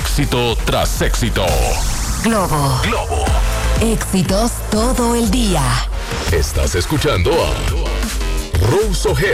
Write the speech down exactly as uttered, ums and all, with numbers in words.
Éxito tras éxito. Globo. Globo. Éxitos todo el día. Estás escuchando a Rose Ojeda.